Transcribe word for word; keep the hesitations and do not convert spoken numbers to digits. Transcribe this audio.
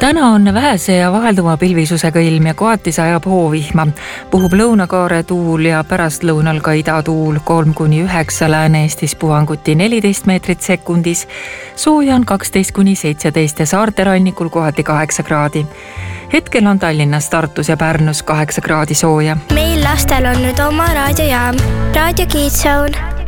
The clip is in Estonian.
Täna on vähese ja vahelduma pilvisusega ilm ja kohati sajab hoovihma. Puhub lõunakaare tuul ja pärastlõunal ka idatuul kolm kuni üheksa, Lääne-Eestis puhanguti neliteist meetrit sekundis. Sooja on kaksteist kuni seitseteist ja saarte rannikul kohati kaheksa kraadi. Hetkel on Tallinnas, Tartus ja Pärnus kaheksa kraadi sooja. Meil lastel on nüüd oma raadiojaam, Raadio Kids Zone.